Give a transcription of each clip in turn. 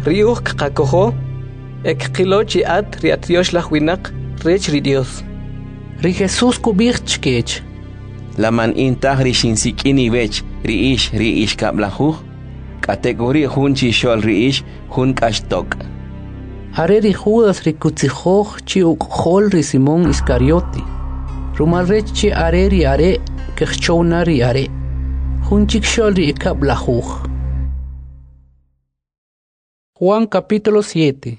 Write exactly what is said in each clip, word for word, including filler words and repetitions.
Riuh kakakoho, ek kilochi at riatiosh la huinak, rech ri Dios. Ri Jesús kubich chkech. La man intah ri shinsikini vech, ri ish, ri ish kablahuh, kategori hun chi shol ri ish, hun kashtok. Are ri Judas ri kutzihoh chi ukhol ri Simón Iscarioti. Rumal rech chi are ri are, kechchona ri are. Hun chik shol ri kablahuh. Juan capítulo siete.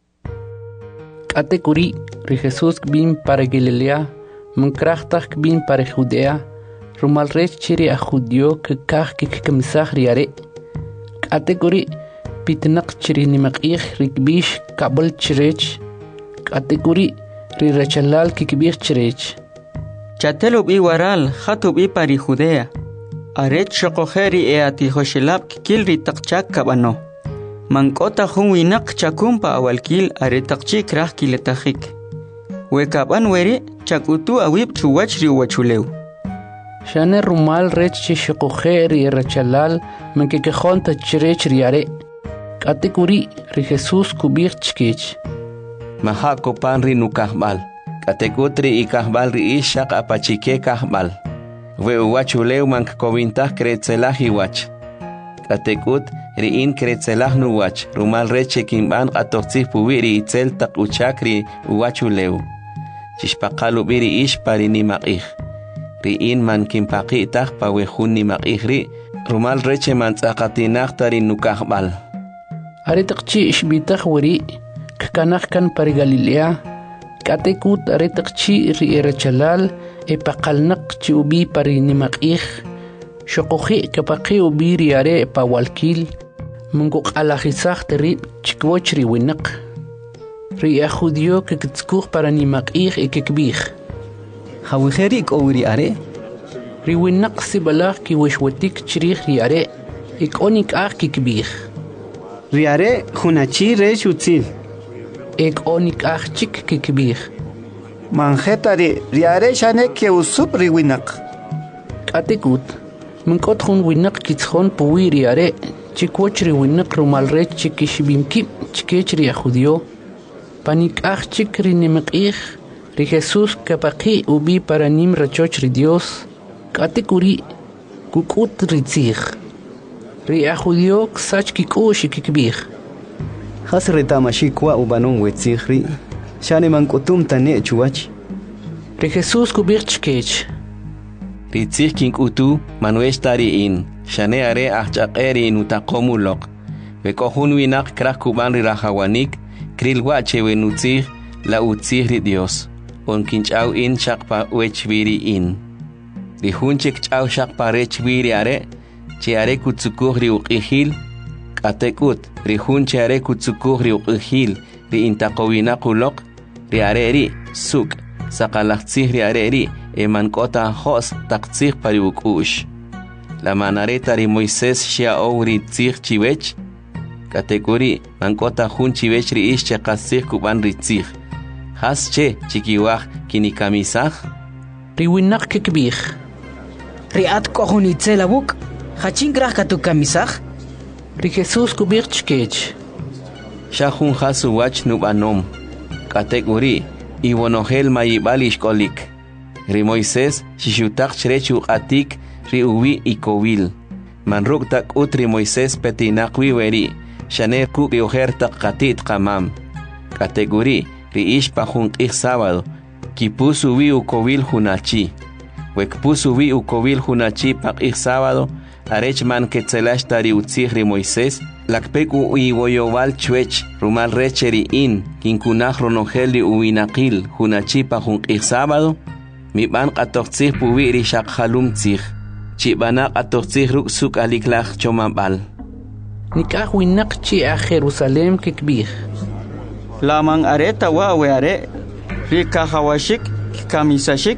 Categorí, ri Jesús bin para Galilea, mankrachtach bin para Judea, rumal rech chiri a Judio que kach que kamisach riare. Categorí, pitnak chiri nimakich rikbish kabel chirech. Categorí, ri rachalal kikbich chirech. Chatelub i waral, hatub i pari Judea. Aret shokojeri e ati hoshelab kikil ri takchak kabano. Mankota hun winak chakumpa awalkil are takchik rah kiletahik. Wekaban weri chakutu awib chuwach ri wachuleu. Shane rumal rech chi shokojeri rachalal mankekehonta chirech riare. Categorí, ri Jesús kubich chkech. Mahako pan ri nukahbal. Kategutri i kahbal ri ishak apachike kahbal. We uwachuleu mankkovintah kretzelah iwach. Kategut riin kretzelah nuwach. Rumal reche kimban atorzih puwiri itzel tak uchakri uwachuleu. Chishpakalu biri ish pari nimakih. Riin man kimpakitah pawehun nimakih ri. Rumal reche mantzakatinah tari nukahbal. Aretakchi ishbitah wari. Kakanah kan pari Galilea. Katekut aretakchi ri erachalal e pakalnak chi ubi pari nimakih. Shokohi kapaki ubi ri are pa walkil. Mungok alakisah teri chikwoch ri winak. Ri a Judio que kitskuch para nimakih e kekbih. Hawiheri ik ori are? Ri winak sibalah ki wishwatik chirih ri are. Ik onik ah kekbih. Ri are hunachi resh utzil. Ek onik ah chik kikbih. Manjetari riare shane ke usup ri winak. Katekut. Mankot hun winak kitshon puwi riare. Chikwoch ri winak rumal rech chikishbimki chikech ri a Judio. Panik ah chik ri nimakih. Ri Jesús kapaki ubi para nim rachoch ri Dios. Katekuri. Kukut ri tzich. Ri a Judio ksach kikush kikbih. Hasreta mashikwa ubanon wetzihri. Shane mankutum tane chuach. Ri Jesús kubich chkech. Ritzih kinkutu manuesh tari in. Shane are ahchakeri in utakomulok. Vekohun winak krah kuban ri rahawanik. Krilwache wenutzih la utzih ri Dios. On kinchau in shakpa wechviri in. Ri hunchik chau shakpa rechviri are. Che are kutsukuh ri uqihil. Katekut, ri hunche are kutsukuh ri uqihil. Ri intaqowinakulok. Ri are ri suk. Sakalaktzih ri are ri. Emankota hos taktzih pari ukush. La manareta ri Moisés shia ou ri tzih chiwech. Kategori mankota hun chiwech ri ish chekatzih kuban ri tzih. Has che chikiwach kinikamisach. Ri winak kekbih. Ri at kohun itzelabuk. Hachin krah katukamisach. Ri Jesús kubich chkech. Shahun hasu wach nubanom. Kategori iwonohel mayibal ishkolik. Ri Moisés shishutak chrechu atik ri uwi ikowil. Manruk tak utri Moisés petinakwi weri. Shaner ku rioher tak katit kamam. Kategori ri ish pahun ik sábado. Kipusu wi ukowil hunachi. Wekpusu wi ukowil hunachi pak ik sábado. Arech man ketzelash tari utzih ri Moisés. Lakpeku iwoyowal chwech rumal recheri in. Kinkunach ronogeli uwinakil hunachi pahun ik sábado. Mi ban qatoqtzih puwi ri shakhalum tzih. Chibanak atoqtzih ruk suk aliklach chomabal. Nikah winak chi a Jerusalem kekbih. Laman areta wa we are. Ri kahawashik kamisashik.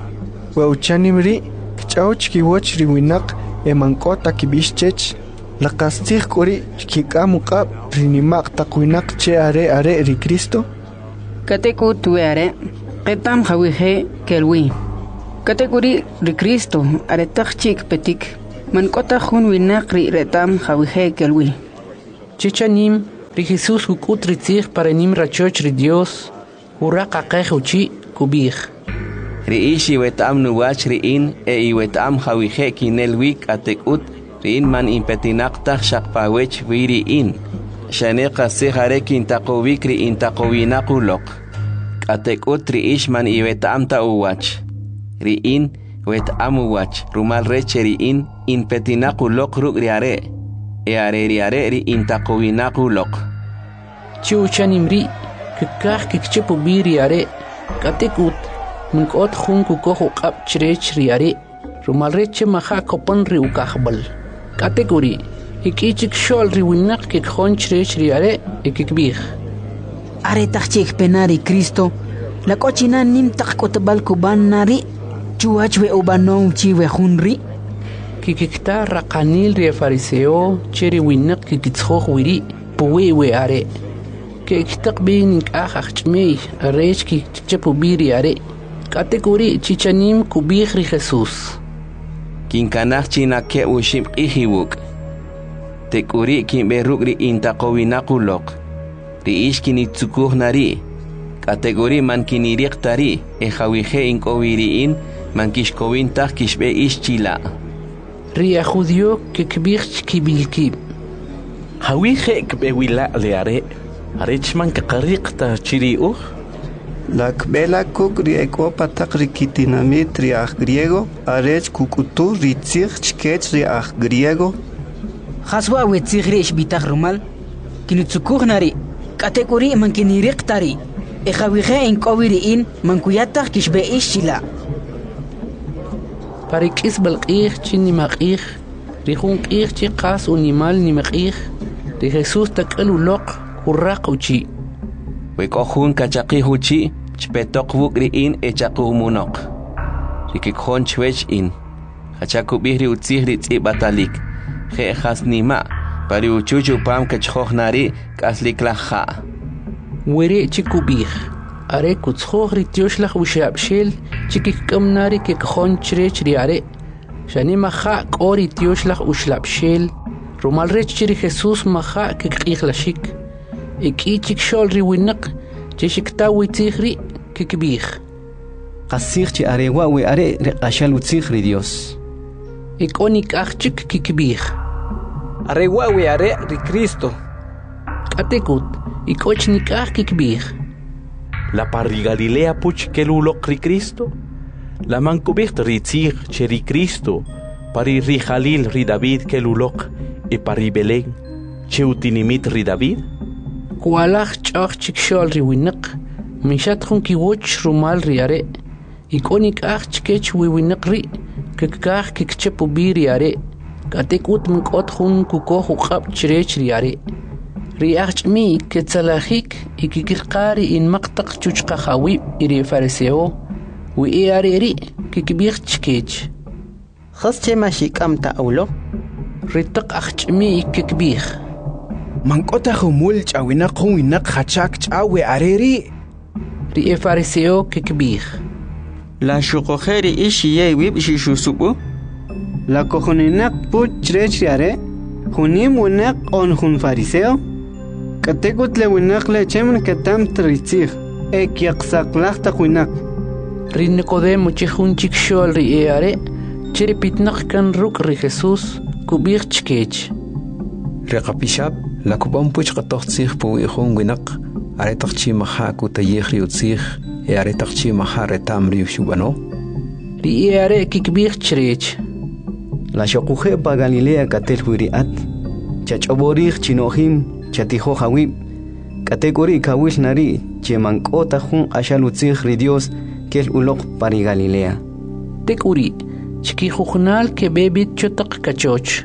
Wauchanimri kchauch kiwoch ri winak emankota kibishchech. Lakastih kuri kikamuka prinimak takwinak che are are ri Cristo. Katekut we are. Ketam hawihe kelwi. Kategori ri Cristo aretak chik petik. Mankota hun winak ri retam hawihe kelwi. Chichanim ri Jesús kukutri tzig para nim rachoch ri Dios uraqa qejuchi kubij ri ishi wetam nuwach ri in e i wetam hawije kinel wik atekut ri in man impetinaqtaq shaqpawech wiri in shaneqa sejare kintaqowik ri intaqowinaquloq atekut ri ish man i wetam ta uwach ri in wetam uwach rumal reche ri in impetinaquloq ruk ri are e are ri are ri intaqowinaquloq chiuchanimri kikaj kikchepu biri are katekut minkot jun kukoju qab chrech ri are rumal reche maja kopon ri ukajbal katekuri ikichik shol ri winaq kikjon chrech ri are ikikbij are tachik penari Cristo la cochina nim taqkotbal kuban nari chuachwe ubanon chiwe junri kikikta raqanil ri fariseo cheri winaq kikitsjoj wiri puwewe are kikitaq bin ikaj achmei arech kikchepu biri are katekuri chichanim kubij ri Jesús kinkanaj china ke ushim ihiwuk tekuri kimberuk ri intaqowinaquloq ri ishkini tsukuj nari kategori man kiniriq tari e hawije inkowiri in man kishkowintaq kishbe ishchila ri a judio kikbij kibilkib hawije kbewila le are arechman kaqariqta chiriuj la kbela kuk ri ekopa taq ri kitinamit ri aj griego arech kukutu ri tzig chkech ri aj griego haswa we tzig ri ishbitaq rumal kinutsukuj nari kategori man kiniriq tari e hawije inkowiri in man kuyataq kishbe ishchila parikis balqij chini maqij ri jun qij chi qas unimal ni maqij ri Jesús taqalu loq urraquchi wekojun kachaqijuchi chpetoq wuk ri in echaqumunoq rikikjon chwech in hachakubij ri utzij ri tz'ibatalik je jasnima pari uchuchu pam kachjoj nari k'aslik laja were chikubij are kutzjoj ri tioxlaj uxabxel chikik'am nari kikjon chrech ri are shani maja k'o ri tioxlaj uxlabxel rumal rech chiri Jesús maja kikq'ijlaxik ik'ichik xol ri winaq chixikta witzij ri kikbij qasij chi are wa we are ri qashal utzij ri Dios ik'oni k'ajchik kikbij are wa we are ri Cristo katekut ik'och nik'aj kikbij la parri Galilea puch keluloq ri Cristo la mankubicht ri tzig cheri Cristo pari ri Jalil ri David keluloq e pari Belén cheutinimit ri David kualaj ch'aj chikxol ri winaq mishat jun kiwoch rumal ri are ik'oni k'aj chkech wi winaq ri kikkaj kikchepu biri are katekut mink'ot jun kukoj uq'ab chrech ri are ri ajch'mi ketsalajik ikikirqa ri inmaqtaq chuchqaj awib iri fariseo wi e are ri kikbij chkech Khas che mashikam ta awlo ri taq ajch'mi kikbij mank'ota jumul ch'awinaq jun winaq hachak ch'awe areri ri e fariseo kikbij la shuqojeri ishi ye wib shishusubu la kojoninaq puch chrech ri are junim winaq on jun fariseo katekut le winaq le chemen katam tritzij e kyaqsaqlaj taq winaq ri Nicodemo chi jun chikxol ri e are chiri pitnaq kan ruk ri Jesús kubij chkech ri qapixab la kubam puch qatoj tzij puwi jun winaq are taq chi maja kutayij ri utzij e are taq chi maja retam ri uxubano ri e are kikbij chrech la shoquje pa Galilea katel wiriat chach'oborij chinojim chatijo hawib kategori kawil nari chemank'ota jun qashal utzij ri Dios kel uloq pari Galilea tekuri chikijujnal que bebit chotaq kachoch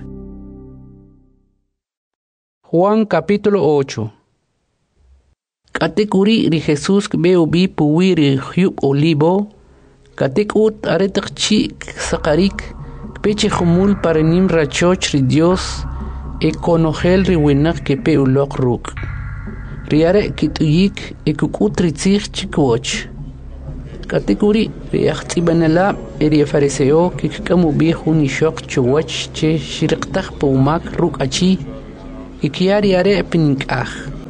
Juan capítulo ocho Katekuri ri Jesús be ubi puwi ri hyub olivo katekut aretaq chi saqarik peche jumul para nim rachoch ri Dios e konogel ri winaq que pe uloq ruk ri are kituyik e kukut ri tzij chikwoch katekuri ri ajtzibanala eri fariseo que kamu bi jun ishok chuwach che shiriqtaq pumak ruk achi ikiari are pinkaj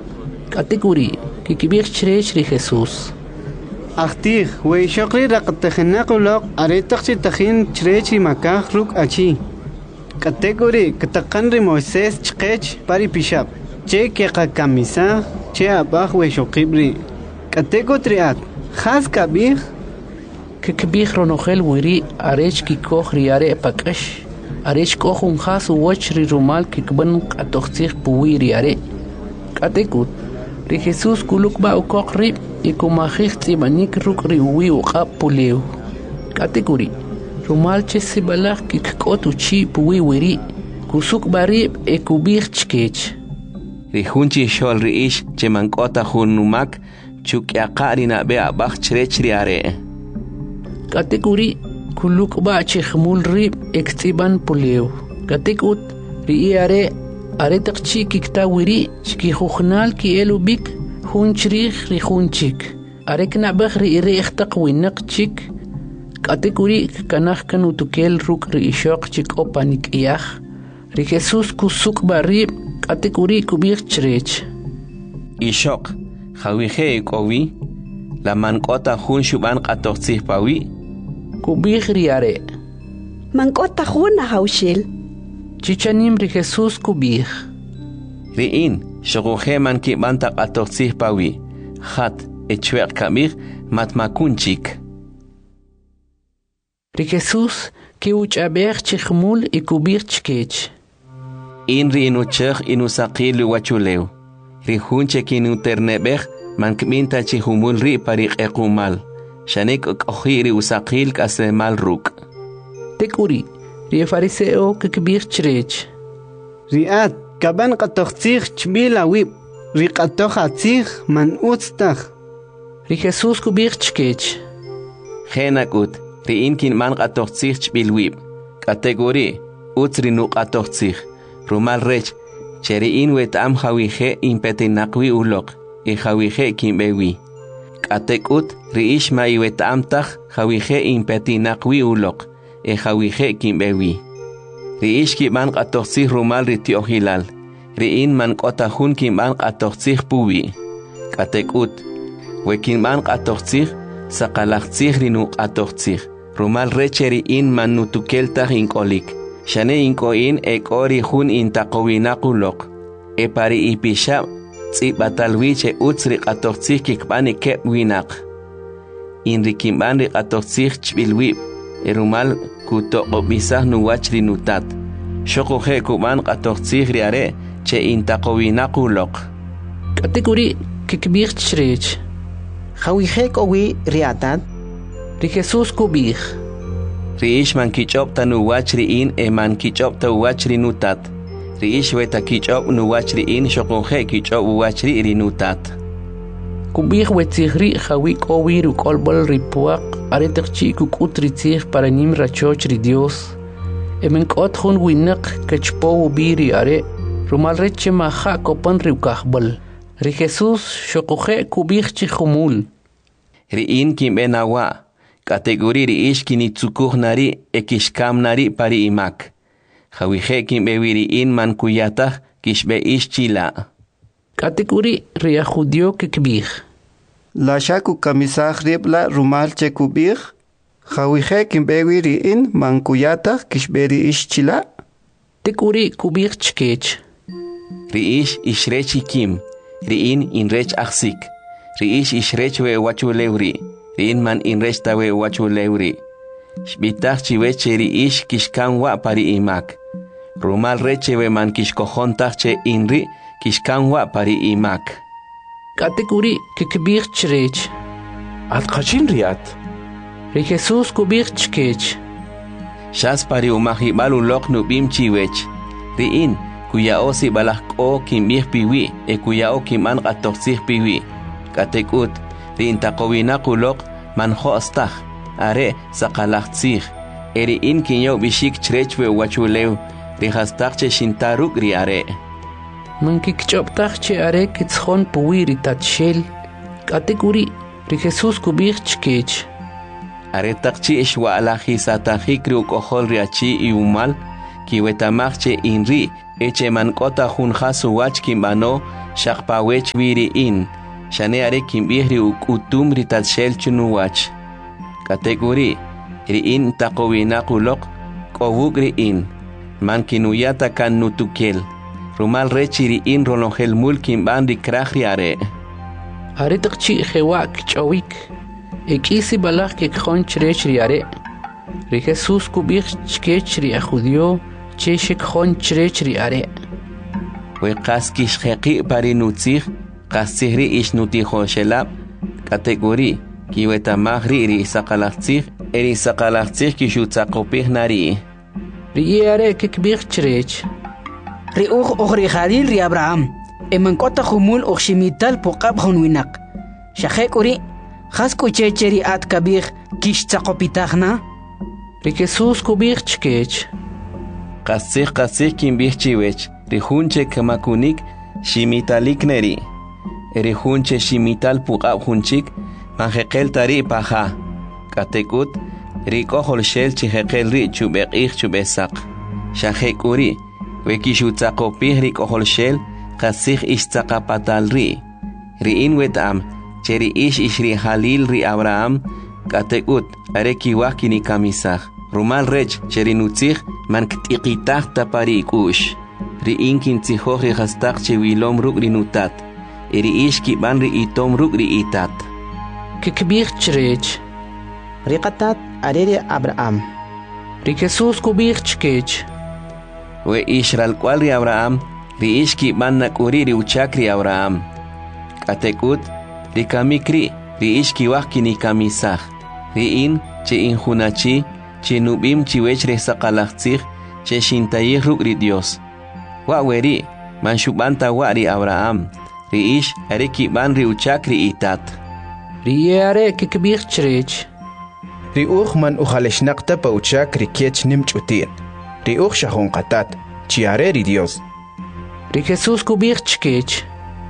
Kategori kikibik chrech ri Jesús. Achtih, wey shokri raqtakhinaquloq aretaqchi tajin chrechi makaj ruk achi. Kategori kataqanri Moisés chqech pari pishab. Che keqa kamisa che abaj wey shokibri. Kategoriat khas kabih kikibik ronogel wiri arech kikoj ri are pakash. Arech koj un khas uwach ri rumal kikban qatoqtij puwi ri are. Katekut ri Jesús kuluk ba ukok ri ikumajij tsibanik ruk ri uwi uqab pulew. Kategori rumal che sibalaj kikkot uchi puwi wiri kusuk bari ekubij chkech. Ri hunchi shol ri ish che mankota hun numak chuk yaqari na be abaj chrech ri are. Kategori kuluk ba che khmul ri ektiban pulew. Katekut ri are are taqchi kikta wiri chki khukhnal ki elubik hunchrik ri hunchik. Are kna bag ri ire ikhtaq winaq chik. Kategori kanaj kan utukel ruk ri ishok chik opanik iyah. Ri Jesús kusuk bari kategori kubik chrech. Ishok khawije kowi la mankota hun shuban qatoqtsih pawi. Kubik ri are. Mankota hun haushil. Chichanim ri Jesús kubik. Riin shoguje man ki banta qatoqtsih pawi. Khat echweq kamir matmakunchik. Ri Jesús ki uchabech chikhmul ikubik chkech. In ri inuchech inusaqil wachulew. Ri hunche kinu ternebech man kminta chihumul ri pariq equmal. Shanek ohi ri usaqil kasemal ruk. Tekuri ri fariseo kikbir chrech. Riat kaban qatoqtij chbila wib. Ri qatoqatzij man utstaj. Ri Jesús kubir chkech. Khenakut ri inkin man qatoqtij chbil wib. Kategori utri nu qatoqtij. Rumal rech cheri in wetam hawije impetinaqwi ulok e hawije kimbewi. Katekut riish ma iwetam taj hawije impetinaqwi ulok e hawije kimbewi. Riish kiman qatoqsih rumal ritiohilal. Riin man qotajun kiman qatoqsih puwi. Katekut wekinman qatoqsih saqalaqsih rinu qatoqsih. Rumal recheri in man nutukeltaj inkolik. Shane inkoin ekori hun intaqowinaquloq. E pari ipisha tsibatalwiche utsri qatoqtsij kikbani kep winaq. Inri kimbani qatoqtsij chbilwib. Erumal kutoqobisaj nuwach rinutat. Shoqoje kuban qatoqtsij riare che intaqowinaquloq. Kategori kikbir chrech. Khawije kowi riatat. Ri Jesús kubir. Riish man kichop tanu wachri in e man kichop ta wachri nutat. Riish weta kichop nu wachri in shokonje kichop wachri rinutat. Kubih wetzihri hawi kowi ru kolbol ripuak aretakchi kukutri tzih para nim rachoch ri Dios. E men kot hun winak kachpo ubiri are rumal reche maha kopan ri ukahbol. Ri Jesús shokonje kubih chihumul. Ri in kimbenawa. Kategori ri ish kini tsukuh nari ekishkam nari pari imak. Hawije kimbewiri in man kuyatah kishbe ish chila. Kategori ri ajudio kikbih. La shaku kamisaj ribla rumal che kubih. Hawije kimbewiri in man kuyatah kishberi ish chila. Tekuri kubih chkech. Ri ish ishrechi kim. Ri in inrech aksik. Ri ish ishrech we wachulewri. Rin man inresta we wachu lewri. Shbitach chiwe cheri ish kishkan wa pari imak. Rumal reche we man kishkohontach che inri kishkan wa pari imak. Kategori kikbir chrech. At qachin riat. Ri Jesús kubir chkech. Shas pari umahibal ulok nubim chiwech. Riin kuya osi balak o kimbih piwi e kuya o kiman qatoqsih piwi. Katekut rin taqowinaquloq man ho'staj are saqalaqtzij eri in kinyo bishik chrechwe wachulew rihastaqche shintaruk ri are man kikchoptajche are kitzjon puwi ri tatshel kategori ri Jesús kubij chkech are taqchi ishwa'laji satajik ri ukohol ri achi iumal kiwetamajche inri eche mankota hun hasu wach kimbano shakpawech wiri in shane are kimbihri ukutum ritat shel chunu wach kategori ri in takowina kulok kowuk ri in man kinuyata kan nutukel rumal rechi ri in rolongel mul kimban ri krahri are are takchi khewak chawik ekisi balak ke khon chrech ri are ri Jesus kubich chkech ri ajudio cheshik khon chrech ri are we qaskish khaqi parinutzig qasihri ishnuti khoshelab kategori kiweta magri ri saqalaqtzig eri saqalaqtzig kishutzaqopih nari ri are ke kbich chrech ri ukh ukhri khalil ri Abraham eman kota khumul ukhshimital puqab khunwinak shakhek uri khasku checheri at kabir kish tsaqopitagna ri Jesus kubich chkech qasih qasih kimbich chiwech ri hunche kamakunik shimitalik neri eri hunche shimital puqab hunchik manjeqel tari paja katekut ri kohol shel chijeqel ri chubeqih chubesaq shajek uri wekishutzaqopih ri kohol shel qasih istzaqapatal ri ri in wetam cheri ish ishri halil ri Abraham katekut are kiwah kini kamisaj rumal rech cheri nutzig man ktiqitaq tapari ikush ri in kintzijoj ri hastaq chewilom ruk ri nutat eri ish kiban ri itom ruk ri itat kikbich chrech ri qatat areri Abraham ri Jesus kubich chkech we ishral kwal ri Abraham ri ish kiban nakuri ri uchak ri Abraham katekut ri kamikri ri ish kiwah kini kamisaj ri in che in hunachi che nubim chiwech re saqalaqtzig che shintayih ruk ri Dios wa weri man shubanta wa ri Abraham ri ish are kiban ri uchak ri itat ri are kikbich chrech ri ukh man ukhaleshnaqta pa uchak ri kech nimchutin ri ukh shahun qatat chi are ri Dios ri Jesus kubich chkech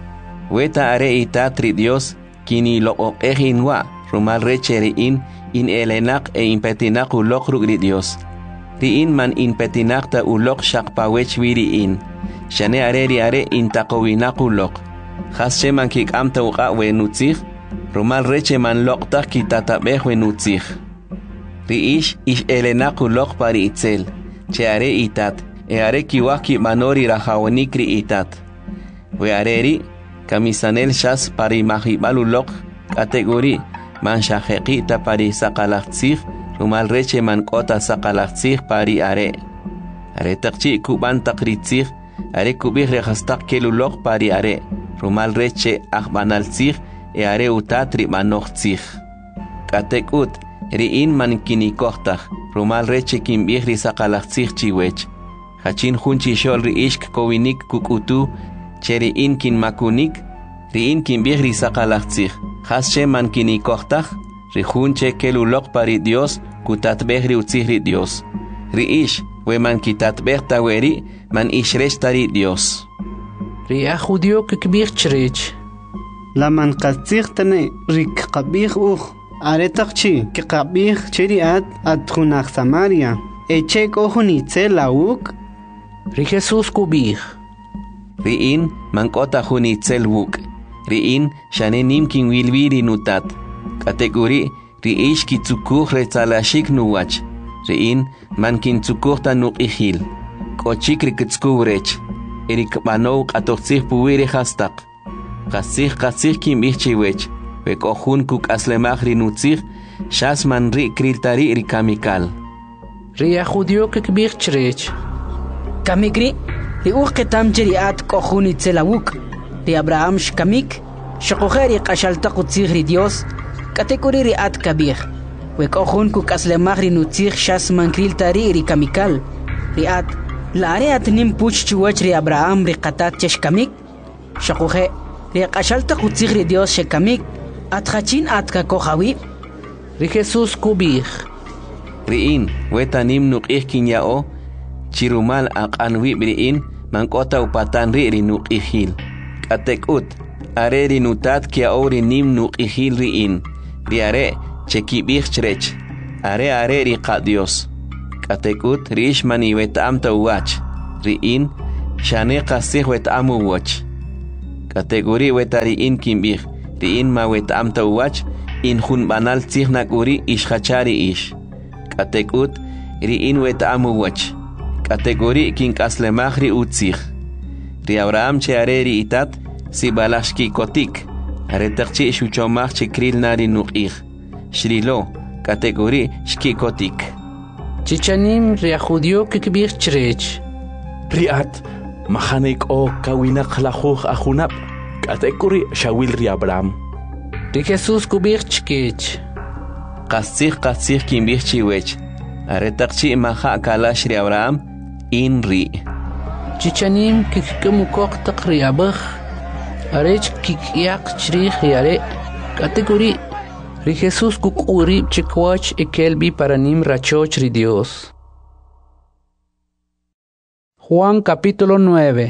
weta are itat ri Dios kini loqoqehin wa rumal rechere in in elenak e impetinak ulok ruk ri Dios ri in man impetinakta ulok shaqpawech wiri in shane are ri are in taqowinak ulok khasche man kik amta uqa we nutzig rumal reche man loqta kitatabeh we nutzig ri ish ish elenak ulok pari itzel che are itat e are kiwaki manori rahawonik ri itat we are ri kamisanel shas pari mahibal ulok kategori man shajeqi ta pari saqalaqtzig rumal reche man kota saqalaqtzig pari are are taqchi kuban taqritzig are kubih rehastaq kelulok pari are rumal reche akhbanaltzig e are utatri manoqtzig katekut ri in man kinikohtaq rumal reche kimbih ri saqalaqtzig chiwech hachin hunchi shol ri ishk kowinik kukutu cheri in kin makunik ri in kimbih ri saqalaqtzig hasche man kinikohtaq ri hunche kelulok pari Dios kutatbeh ri utzig ri Dios ri ish we man kitatbeh taweri man ishresh tari Dios ri ajudio kikbich chrech la man qatzig tane rik qabih ukh are taqchi ki qabih cheri at at khunaq Samaria eche ko huni tselawuk ri Jesus kubich ri in man kota huni tselwuk ri in shane nimkin wilwiri nutat kategori ri ish kitzukuj retsalashik nuwach ri in man kintzukuj tanuk ihil kochik rikitskubrech erik banow qatoqtzig puwiri hastaq qasig qasig kimbich chiwech we kohun kuk aslemaj ri nutzig shas man ri kriltari ri kamikal ri ajudio kikbich chrech kamikri ri ukh ketam cheri at kohun itzelawuk ri Abraham shkamik shaqokhari qashalta qutzig ri Dios kategori ri at kabir we kohun kuk aslemaj ri nutzig shas man kriltari ri kamikal ri at laare at nim puch chiwach ri Abraham ri qatat cheshkamik shaqokhe ri qashalta qutzig ri Dios shekamik at khachin at ka kohawi ri Jesus kubich ri in wetanim nuqih kinyao chirumal aqanwi ri in man kota upatan ri ri nuqihil katekut are ri nutat kia ori nim nuqihil ri in ri are chekibich chrech are are ri qa Dios katekut rish mani wetam tawach ri in shane qasih wet amu wach kategori wetari in kimbih ri in ma wet amta wach in hun banal tsihnak uri ishkhachari ish katekut ri in wet amu wach kategori kin kaslemahri utsih ri Abraham che areri itat si balashki kotik are taqchi shuchomach che kril nari nuqih shrilo kategori shki kotik chichanim ri judio kikbir chrech riat mahanek o kawina khlakhukh akhunab kategori shawil ri Abraham ri Jesus kubir chkech qasih qasih kimbih chiwech are taqchi maha kalash ri Abraham in ri chichanim kikkamukok taqriyabakh arech kikyak chrih yare kategori ri Jesus kukuri chikwach ekelbi paranim rachoch ri Dios. Juan capítulo nueve.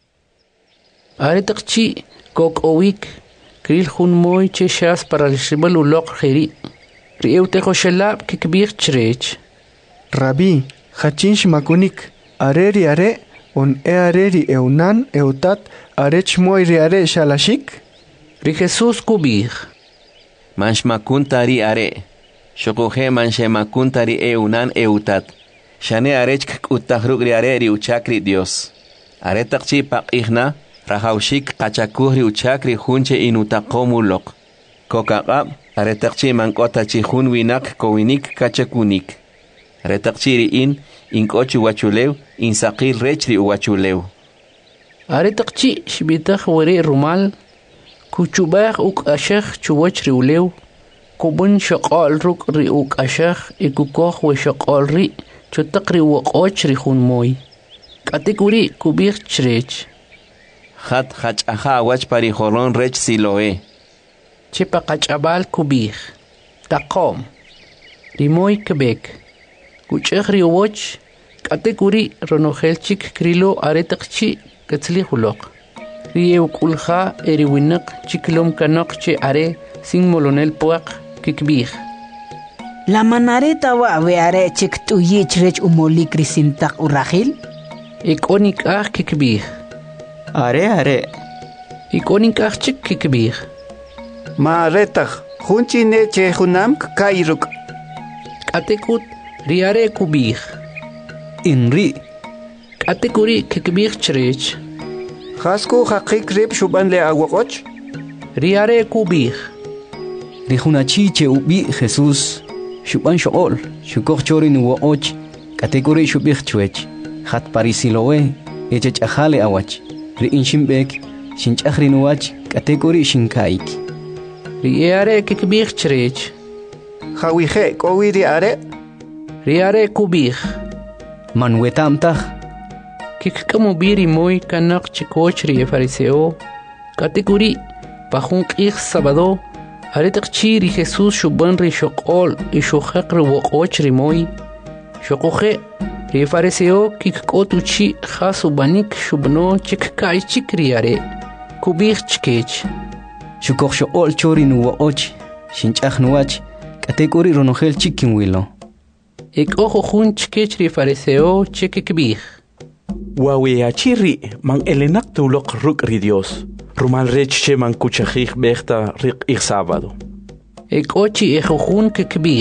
Aretaqchi kok owik kril hun moy cheshas para el shibelulok khiri ri eutejo shelab kikbir chrech Rabbi hachinsh makunik areri are on e areri eunan eutat arech moy ri are shalashik ri Jesus kubir mansh makuntari are shokohe mansh makuntari eunan eutat shane arech kutahruk ri are ri uchakri Dios are taqchi paqihna rahawshik qachakuhri uchakri hunche inutaqomulok kokaqab are taqchi mankota chi hun winak kowinik kachakunik are taqchi ri in inkochu wachulew insaqil rechri wachulew are taqchi shbitakh wari rumal kuchubakh uk ashakh chuwach riulew kubun shaqal ruk ri uk ashakh ikukokh we shaqal ri chutaqri waqoch ri hun moy kategori kubir chrech khat khach aha wach pari horon rech siloe chipa qachabal kubir taqom rimoy kebek kuchkhri woch kategori ronohelchik krilo aretaqchi katzli hulok rieu kulha eriwinak chiklom kanok che are sin molonel puaq kikbir la manareta wa we are chik tu yichrech umoli krisintak urahil ikonik ah kikbir are are ikonik ah chik kikbir ma retakh hunchi ne che hunam kairuk katekut riare kubir inri kategori kikbir chrech khasku haqiq rib shuban le awaqoch riare kubir rihunachi che ubi Jesus shuban shol shukokh chorin woch kategori shubich chwech khat parisilowe eche chahale awach ri inshimbek shinchahrin wach kategori shinkaik riare kikbir chrech khawihe kowiri are riare kubir manwetamtah kikkamu biri moy kanak chikoch ri fariseo kategori pahun qih sabado aretaqchi ri Jesus shuban ri shoqol i shokhaq ri woqoch ri moy shoqoje ri fariseo kikkotuchi khasu banik shubno chikkay chikriare kubir chkech shukokh shoqol chorin woqoch shinchahnuach kategori ronohel chikin wilo ek ojo hun chkech ri fariseo chikikbir wawe achiri man elenak tulok ruk ri Dios rumal rech che man kuchahih bechta rik ich sábado ek ochi ejojun kikbir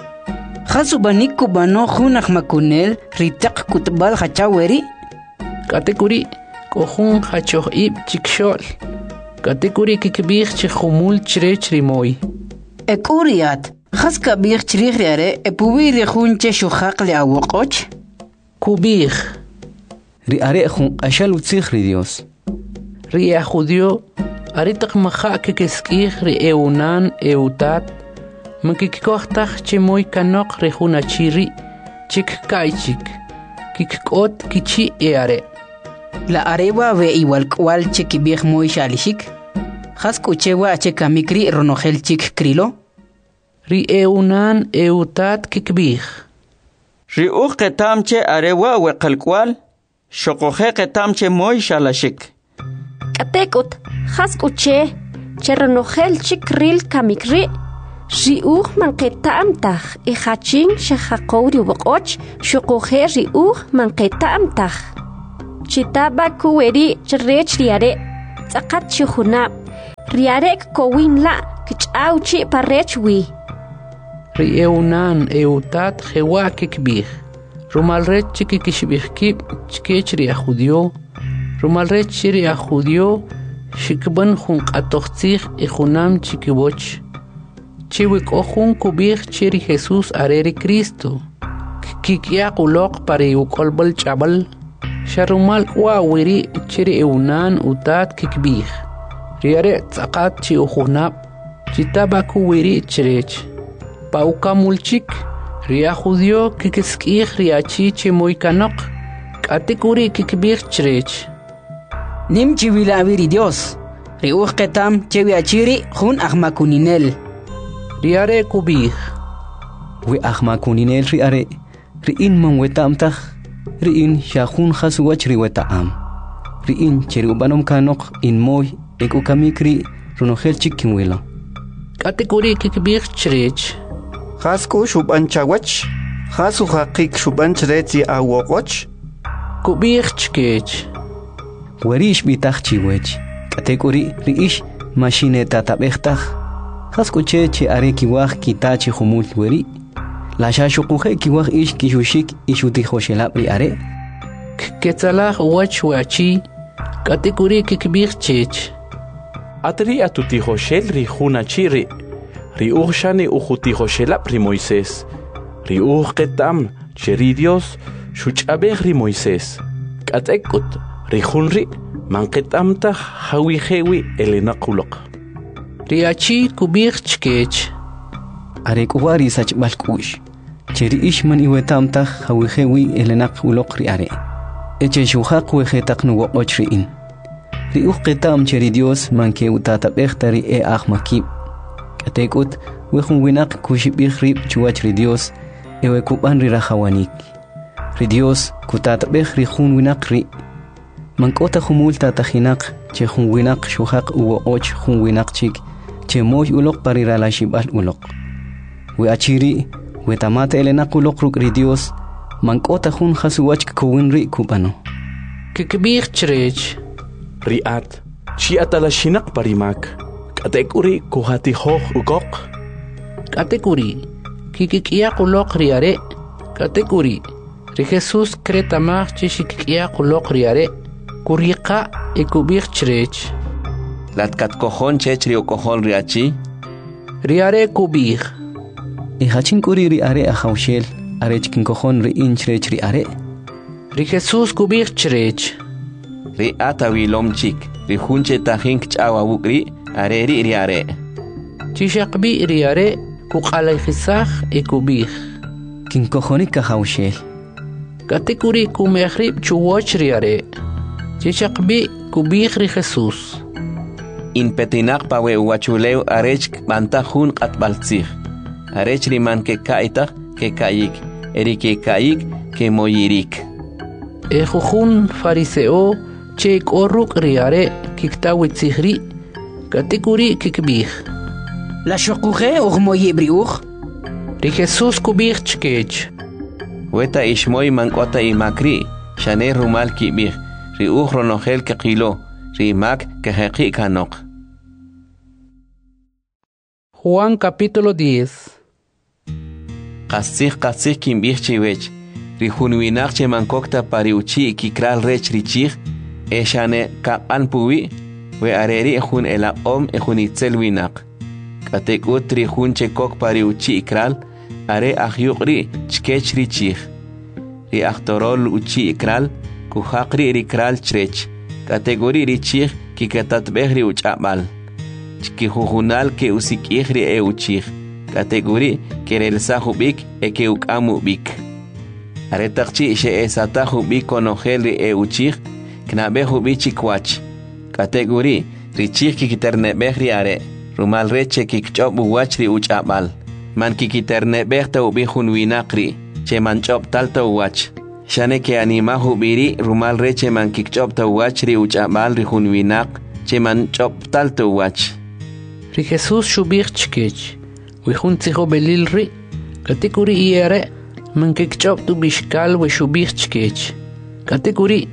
khasu banik kubano khunakh makunel ritaq kutbal khachaweri kategori kohun khachoh ib chikshol kategori kikbir chkhumul chrech ri moy ek uriat khas kabir chrich riare epuwi ri khunche shukhaq li awqoch kubir ri are khun ashal utzikh ri Dios ri judio aritaq maha kikeskih ri eunan eutat makikkohtach che moy kanok ri hunachiri chik kaichik kikkot kichi eare la arewa we igual kwal chikibih moy shalishik khas kuchewa chekamikri ronohel chik krilo ri eunan eutat kikbih ri uqetam che arewa we qalkwal shoqoje qetam che moy shalashik katekut khas kuche cheronohel chikril kamikri riuh man qetam tah i khachin shaqawri waqoch shoqoje riuh man qetam tah chitaba kuweri chrech riare tsakat chihuna riare kowin la kichauchi parech wi Rieunan eutat jewa kikbih Rumalrech chikikishbihkib chkech ria judio Rumalrech ria judio shikban jun qatoqtzig y junam chikiboch Chiwik ojun kubih chiri Jesús areri Cristo Kikia qulok pari ukolbal chabal Sharumal wa wiri chiri eunan utat kikbih Riare tsakat chi ujunab Chitaba kuwiri chirech Pauka mulchik Ria judio kikskih riachi chimoy kanok Katikuri kikbih chirech Nim chivilawiri Dios Riuj ketam chewiachiri jun ahmakuninel Riare kubih We ahmakuninel riare Riin man wetam tach Riin shahun khasuwach riwetaam Riin cherubanom kanok in moy Eko kamikri runogel chikinwila Katikuri kikbih chirech Khasku shuban chawach Khasu haqik shuban chreti awokoch Kubih chkech Warish bitach chiwech Katekuri riish machine tatabechtaj Khasku che che are kiwaj kitachi humul weri La shashukuhe kiwaj ish kishushik ishuti hoshelab ri are Ketzalah wach wachi Katekuri kikbih chech Atri atuti hoshel ri juna chiri Ri urshani ujuti hoshelab ri Moisés Ri urketam cheri Dios shuchabeh ri Moisés Katekut ri junri manketamta hawihewi elenakulok Riachi kubih chkech Are kuwari sach balkush Cheri ishman iwetamta hawihewi elenakulok ri are Eche shuhaq wehetak nuwokoch riin Ri uqetam cheri Dios manke utatabechta ri e ahmakib Katekut wehun winak kushibih rib chuwach ri Dios ewe kuban ri rahawanik Ri Dios kutatabech ri jun winak ri Mankota humul tatahinak che jun winak shuhaq uwo och jun winak chik che moy ulok parira la shibal ulok We achiri we tamate elenak ulok ruk ri Dios Mankota jun khasuwach kuwin ri kubano Kikbih chirech Riat chi atalashinak parimak Katekuri kuhati hoh ugok Katekuri kikikia qulok riare Katekuri Ri Jesús kretamach chikikia qulok riare Kuriqa ikubih chirech Latkat kojon chechri o kojon riachi Riare kubih E hachin kuri riare ahawshel Arech kin kojon ri in chirech riare Ri Jesús kubih chirech Ri atawilom chik Ri junche tajink chawa wukri Areri riare Chishakbi riare Kuqalay khisach ikubih Kin kojonik ahawshel Katekuri kumehrib chuwach riare Chishakbi kubih ri Jesús In petinak pawe uwachuleu arech banta jun qatbaltzig Arech riman ke kaitach ke kayik Eri ke kayik ke moyirik Ejujun fariseo Chek oruk riare Kiktawitzigri Katekuri kikbih La shokuhe ugmoyi briuj Ri Jesús kubih chkech Weta ishmoy mankota imakri Shane rumal kibih Ri uj ronogel ke qilo Ri mak ke heqi kanok Juan capítulo diez Qasih qasih kimbih chiwech Ri junwinak che mankokta pari uchi kikral rech richig E shane kapan puwi We areri jun ela om e jun itzel winak Katek utri jun che kok pari uchi ikral Are ahyuqri chkech richig Ri aktorol uchi ikral Kuhaqri rikral chrech Kategori richig ki katatbehri uchabal Chki jujunal ke usik ihri e uchig Kategori kerel sahubik e ke ukamu bik Are takchi she e satahubik konogel e uchig Knabehu bichikwach Kategori richig ki kiternebeh riare Rumal reche ki kchobu wachri uchabal Man ki kiternebeh ta ubihun winakri Che man chop talta uwach Shane ke animahu biri rumal reche man ki kchob ta uwachri uchabal rihun winak Che man chop talta uwach Ri Jesús shubih chkech Wihun tziho belil ri Kategori iere Man ki kchob tu bishkal we shubih chkech Kategori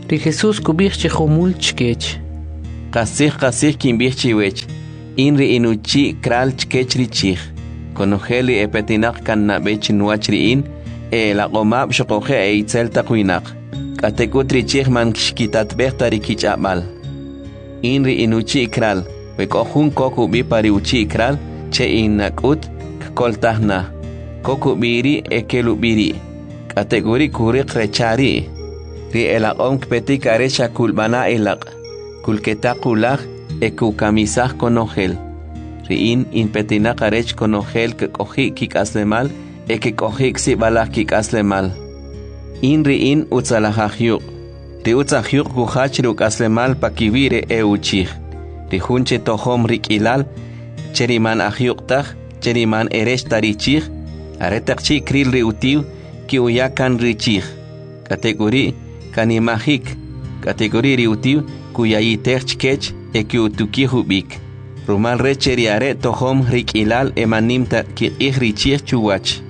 ri Jesús kubich chihumul chkech. Qasih qasih kimbich chiwech. Inri inuchi kral chkech richich. Konojeli epetinak kan nabech nuachri in. E la qomab shoqoje e itzel taqwinak. Katekut richich man kishkitat behta rikich abal. Inri inuchi kral. Wekohun koku bi pari uchi kral. Che inakut koltahna. Koku biri ekelu biri. Kategori kurik rechari. Ri elaqom kpetik arecha kulbana elaq. Kulketakulak eku kamisah konogel. Ri in inpetinak arech konogel ke kohi kik aslemal eke kohi ksi balak kik aslemal. In ri in utzalahahyuk. Ri utzahyuk kuhach ruk aslemal pakivire e uchich. Ri hunche tohom rik ilal. Cheriman ahyuk tah. Cheriman erech tarichich. Aretak chi kril ri utiu ki uyakan richich. Kategori kanimahik. Kategori ri utiu kuyayitech chkech e ki utuki hubik. Rumal recheri are tohom rik ilal emanimta ki richich chuwach.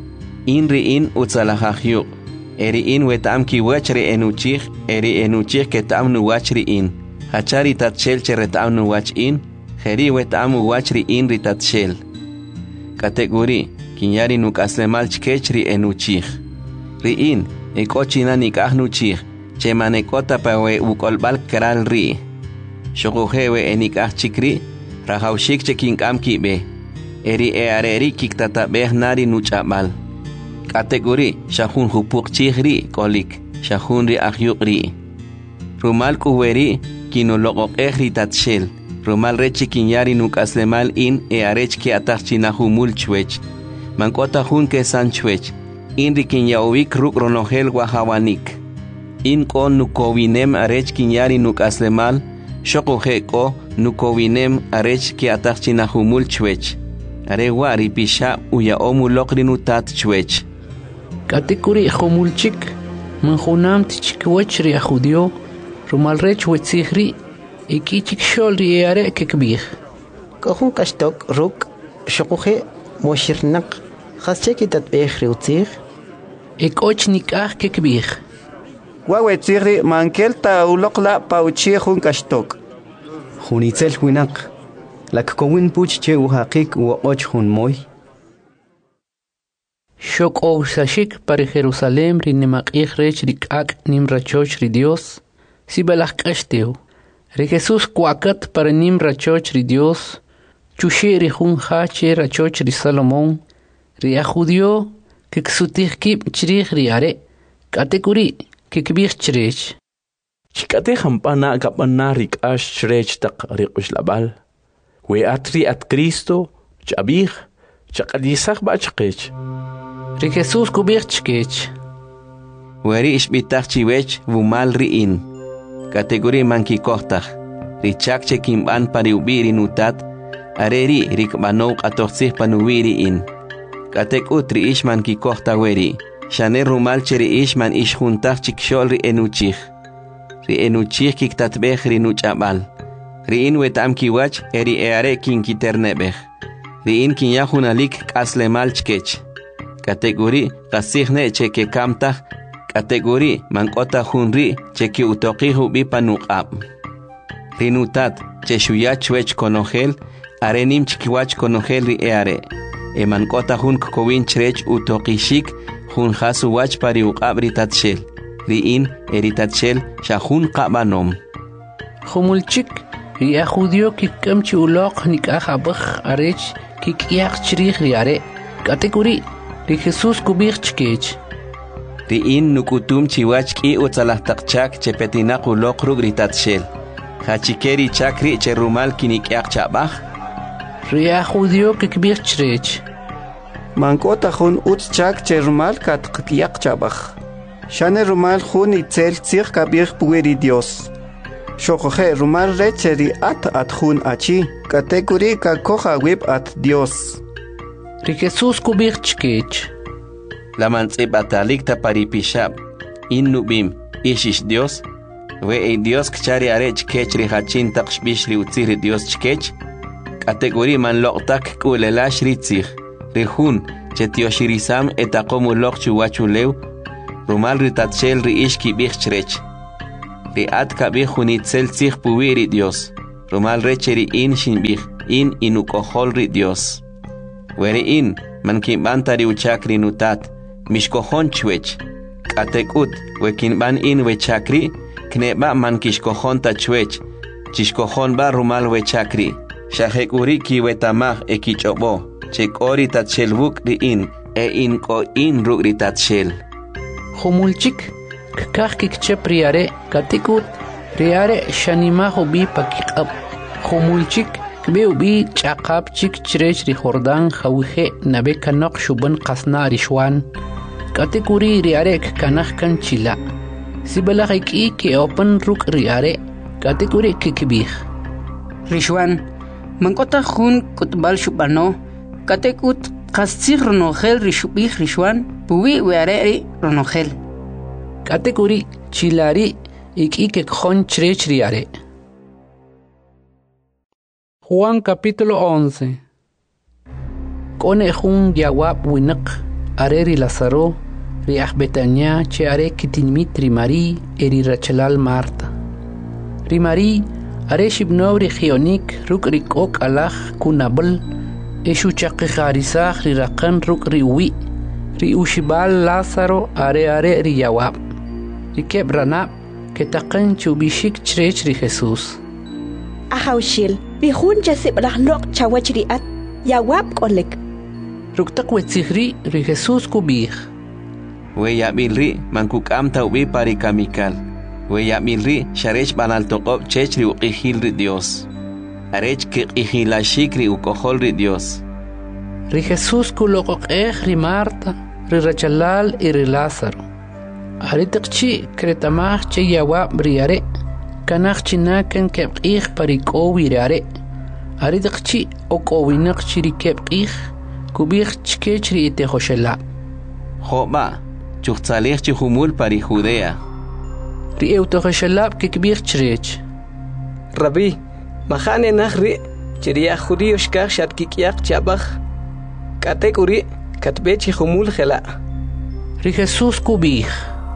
In ri in utzalahahyuk. Eri in wetam ki wachri enuchich. Eri enuchich ketam nuwachri in. Hachari tatshel cheretam nuwach in. Heri wetam uwachri in ri tatshel. Kategori kinyari nuk aslemal chkech ri enuchich. Ri in ekochina nikah nuchich. Chemanekota pawe ukolbal kral ri. Shokuhewe enikah chikri. Rahaushik chekinkam kibe. Eri eareri kiktatabeh nari nuchabal. Kategori shahun hupuk chihri kolik. Shahun ri ahyuk ri. Rumal kuweri kinologok ehri tatshel. Rumal rechi kinyari nuk aslemal in earech ki atachchinahumul chwech. Mankota hun ke san chwech. In ri kinyawik ruk ronogel wahawanik. In ko nukowinem arech kinyari nuk aslemal. Shokuhe ko nukowinem arech ki atachchinahumul chwech. Are wari pisha uya omulokri nutat chwech. Kategori humulchik. Manjunam tichikwech ri ajudio. Rumal rech wetzihri. Ikichik shol ri eare kekbih. Kohun kashtok ruk. Shokuhe moshirnak. Khasche tatbeh ri utzih. Ekoch nikah kekbih. Wawetzihri mankelta ulokla pauchi hun kashtok. Hunitzel huinak. Lak kowin puch che uhaqik uoch hun moy. Shok o sashik para Jerusalem ri nemakich rech rikak nimrachoch ri Dios. Si balak kashteo. Ri Jesus kuakat para nimrachoch ri Dios. Chushi ri hun hache rachoch ri Salomón. Ri ajudio que ksutih kip chirich ri are. Kategori que kibich chirich. Chikate hampana kapana rik ash chirech tak rikush labal. We atri at Cristo chabich chakadisach ba chkech. Ri Jesus kubich chkech. Weri ishbitach chiwech vumal riin. Kategori manki kohtach. Richak chekimban pariubiri nutat. Areri rikbanok atoxih panuwiri in. Katek utri ishman ki kohta weri. Shane rumal cheri ishman ishjuntach chikshol ri enuchich. Ri enuchich kiktatbech ri nuchabal. Ri in wetam kiwach eri eare kin kiternebech. Ri in kinyahunalik kaslemal chkech. Kategori kasihne cheke kamtach. Kategori mankota hunri cheke utoqihu bi panuqab. Ri nutat cheshuyach chwech konogel. Arenim chikiwach konogel ri eare. Eman kota hun kokowin chrech utokishik hun hasu wach pari uqab ritatshel. Riin eritatshel shahun qabanom. Humulchik ri ajudio kikamchi ulok nikajabach arech kikiach chrich riare. Kategori ri Jesus kubich chkech. Riin nukutum chiwach ki utsalahtakchak chepetinaq ulok rug ritatshel. Hachikeri chakri cherumal kinikiach chabach. Ria judio que kibich chrech. Mankota hun utchak cherumal kat qtiyak chabach. Shane rumal hun itzel tzir kabich pueri Dios. Shokoje rumal recheri at at hun achi. Kategori ka koja wib at Dios. Ri Jesus kubich chkech. La mantzib atalik ta paripishab. In nubim ishish Dios. We e Dios kchari arech kech ri hachin takshbish ri utzir Dios chkech. Kategori man loktak kulelash ritzich. Rihun chetioshirisam etaqomu lok chuwachulew. Rumal ritatshel ri ishki bich chrech. riat kabih hunitzel tzih puwi ri Dios. Rumal recheri in shinbih in inukohol ri Dios. Weri in man kimban tari uchakri nutat mishkohon chwech. Katekut wekinban in wechakri kneba man kishkohon ta chwech. Chishkohon ba rumal wechakri. Shahekuri ki wetamah ekichobo. Chekori tatchelbuk ri in e in ko in ruk ri tatchel. Humulchik kakah kikchep riare katikut riare shanima hobi pakikab. Humulchik kbe ubi chaqab chik chirech ri Jordan hawihe nabe kanok shuban qasna rishwan. Katikuri riare kanah kan chila. Sibala iki ke open ruk riare katikuri kikbih. Rishwan mankota khun kutbal shubano katekut qastsig ronogel rishubih rishwan puwi weare ronogel. Katekuri chilari iki ke khon chirech riare. Juan capítulo once. Kone jun yawab winak areri Lazaro riach Betania che are kitinmit rimari eri Rachelal Marta. Rimari are shibnov regionik ruk rikok alach kunabel eshu chaqi kharisach rirakan ruk riwi ri ushibal Lazaro are are ri yawab. Rikeb ranab ketaqan chubishik chrech ri Jesus. Ahawshil bihun jasib rahlok chawachriat yawab kolek. Ruktak wetzihri ri Jesus kubih. We yabilri mankuk am taubi pari kamikal. We yabilri sharech banal toqob chech ri uqihil ri Dios. Arech ki qihilashik ri ukohol ri Dios. Ri Jesus kulokok eh ri Marta ri Rachelal y ri Lázaro. Aritakchi kretamach che yawab riare. Kanach chinakan kebqih parikowi riare. Aritakchi okowinak chiri kebqih kubih chkech ri ite hoshela. Joba chuchtzalih chihumul pari Judea. Ri eutohoshelab kikbih chrech. Rabbi, mahane nahri chiria judío shkach shat kikyak chabach. Katekuri katbe chihumul khela. Ri Jesus kubih.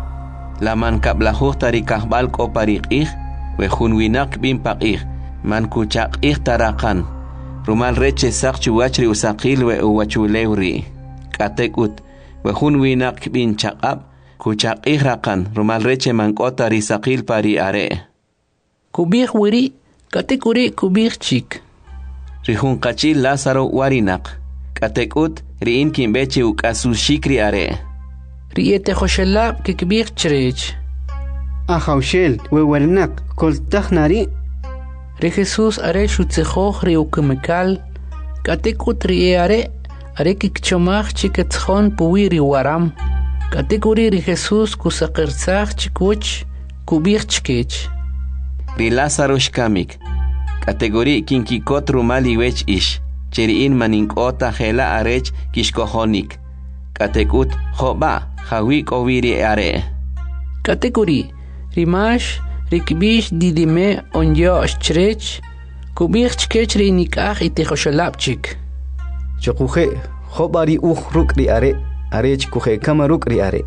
La man kablahuh tari kahbal ko pariqih we hunwinak bin paqih man kuchaqih tarakan. Rumal reche sak chuwachri usaqil we uwachulewri. Katekut we hunwinak bin chaqab kuchaqih rakan rumal reche man kota risaqil pari are. Kubih wiri katekuri kubih chik. Rihun qachil Lázaro warinak. Katekut riin kimbeche ukasushikri are. Riete Joshelab kikbih chrech. Ahawshel we warnak koltach nari. Ri Jesus are shutzehoch ri ukemekal. Katekut ri are are kikchomach chiketchon puwi ri waram. Katekuri ri Jesus kusaqerzach chikuch kubih chkech. Ri Lázaro shkamik. Kategori kinkikot rumali wech ish. Cheriin maninkota hela arech kishkohonik. Katekut joba hawik oviri are. Kategori rimash rikbish didime onyo chrech kubih chkech ri nikach ite Joshelabchik. Chokuje jobari uj ruk ri are arech kuje kamaruk ri are.